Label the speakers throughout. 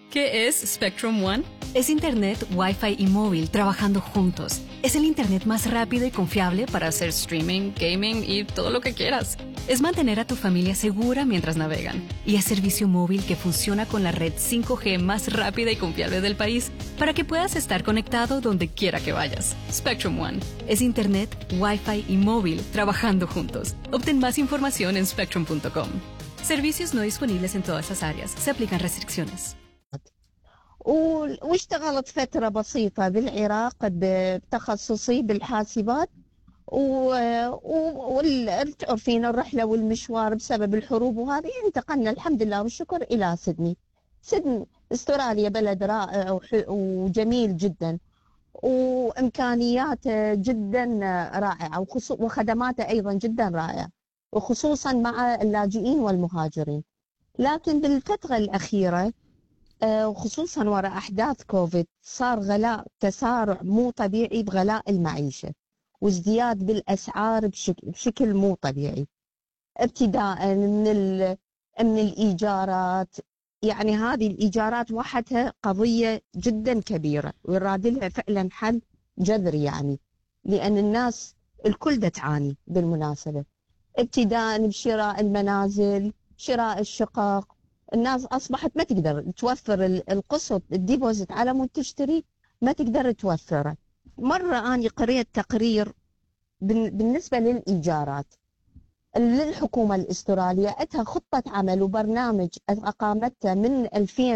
Speaker 1: ¿Qué es Spectrum One?
Speaker 2: Es Internet, Wi-Fi y móvil trabajando juntos. Es el Internet más rápido y confiable para hacer streaming, gaming y todo lo que quieras. Es mantener a tu familia segura mientras navegan. Y es servicio móvil que funciona con la red 5G más rápida y confiable del país para que puedas estar conectado donde quiera que vayas. Spectrum One. Es Internet, Wi-Fi y móvil trabajando juntos. Obtén más información en spectrum.com. Servicios no disponibles en todas las áreas. Se aplican restricciones.
Speaker 3: واشتغلت فترة بسيطة بالعراق بتخصصي بالحاسبات وتعرفين الرحلة والمشوار بسبب الحروب وهذه انتقلنا الحمد لله والشكر إلى سيدني. استراليا بلد رائع وجميل جدا وإمكانياته جدا رائعة وخدماته أيضا جدا رائعة وخصوصا مع اللاجئين والمهاجرين. لكن بالفترة الأخيرة وخصوصا وراء أحداث كوفيد صار غلاء تسارع مو طبيعي بغلاء المعيشة وازدياد بالأسعار بشكل مو طبيعي، ابتداء من الإيجارات. يعني هذه الإيجارات وحدها قضية جدا كبيرة ويراد لها فعلا حل جذري، يعني لأن الناس الكل دا تعاني بالمناسبة، ابتداء بشراء المنازل، شراء الشقق. الناس أصبحت ما تقدر توفر القسط الديبوزيت على مود تشتري، ما تقدر توفره. مرة أنا قريت تقرير بالنسبة للإيجارات للحكومة الأسترالية، أتها خطة عمل وبرنامج أقامتها من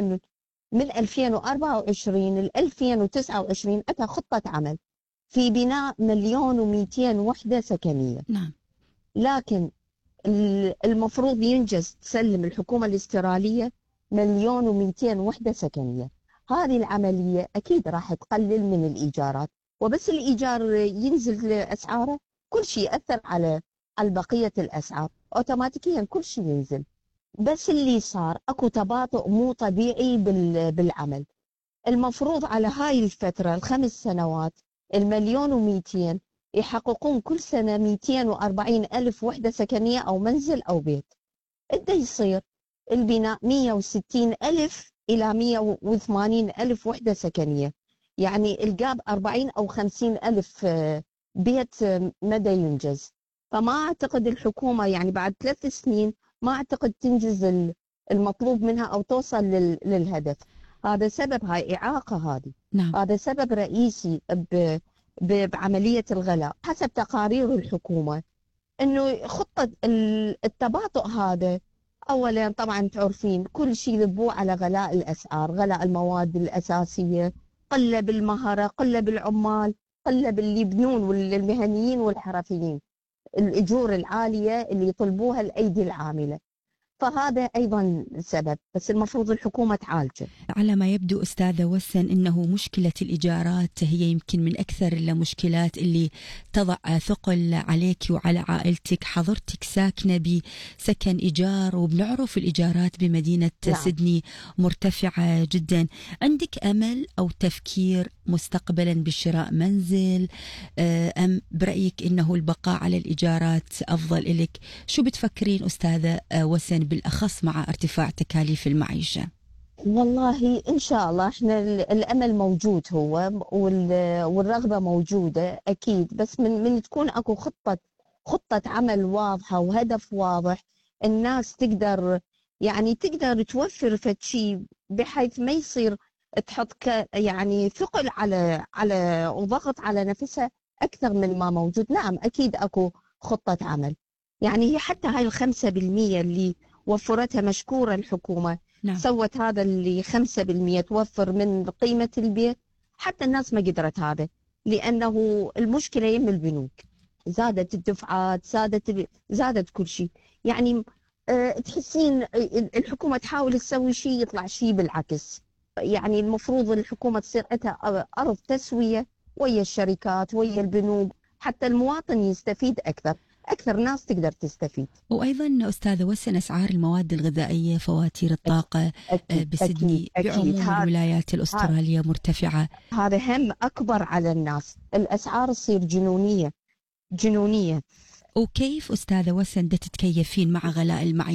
Speaker 3: 2024 ل 2029 أتها خطة عمل في بناء 1,200,000 وحدة سكنية.
Speaker 2: نعم.
Speaker 3: لكن المفروض ينجز تسلم الحكومة الأسترالية 1,200,000 وحدة سكنية. هذه العملية أكيد راح تقلل من الإيجارات، وبس الإيجار ينزل أسعاره كل شيء يأثر على بقية الأسعار أوتوماتيكيا، كل شيء ينزل. بس اللي صار أكو تباطؤ مو طبيعي بالعمل. المفروض على هاي الفترة ال5 سنوات 1,200,000 يحققون كل سنة 240,000 وحدة سكنية أو منزل أو بيت. إده يصير البناء 160,000 إلى 180,000 وحدة سكنية، يعني الجاب 40 أو 50,000 بيت مدى ينجز. فما أعتقد الحكومة يعني بعد 3 سنين ما أعتقد تنجز المطلوب منها أو توصل للهدف. هذا سبب هاي إعاقة هذه.
Speaker 2: نعم.
Speaker 3: هذا سبب رئيسي بعملية الغلاء. حسب تقارير الحكومة أنه خطة التباطؤ هذا أولا طبعا تعرفين كل شيء يذبوه على غلاء الأسعار، غلاء المواد الأساسية، قلة بالمهرة، قلة بالعمال، قلة باللي يبنون والمهنيين والحرفيين، الأجور العالية اللي يطلبوها الأيدي العاملة. فهذا أيضا سبب، بس المفروض الحكومة تعالجه.
Speaker 4: على ما يبدو أستاذة وسن أنه مشكلة الإيجارات هي يمكن من أكثر المشكلات اللي تضع ثقل عليك وعلى عائلتك. حضرتك ساكنة بسكن إيجار وبنعرف الإيجارات بمدينة سيدني مرتفعة جدا. عندك أمل أو تفكير مستقبلا بشراء منزل أم برأيك أنه البقاء على الإيجارات أفضل لك؟ شو بتفكرين أستاذة وسن بالأخص مع ارتفاع تكاليف المعيشة؟
Speaker 3: والله إن شاء الله إحنا الأمل موجود هو والرغبة موجودة أكيد، بس من تكون أكو خطة عمل واضحة وهدف واضح، الناس تقدر تقدر توفر فشي بحيث ما يصير تحط يعني ثقل على وضغط على نفسها أكثر من ما موجود. نعم أكيد أكو خطة عمل، يعني هي حتى هاي 5% اللي وفرتها مشكورة الحكومة.
Speaker 4: نعم.
Speaker 3: سوت هذا اللي 5% توفر من قيمة البيت، حتى الناس ما قدرت هذا، لأنه المشكلة يم البنوك، زادت الدفعات، زادت كل شيء. يعني تحسين الحكومة تحاول تسوي شيء يطلع شيء بالعكس. يعني المفروض الحكومة تصير عندها أرض تسوية ويا الشركات ويا البنوك، حتى المواطن يستفيد أكثر ناس تقدر تستفيد.
Speaker 4: وأيضا أستاذة وسن أسعار المواد الغذائية، فواتير الطاقة بسيدني بعموم الولايات الأسترالية مرتفعة.
Speaker 3: هذا هم أكبر على الناس، الأسعار تصير جنونية.
Speaker 4: وكيف أستاذة وسن تتكيفين مع غلاء المعيشة؟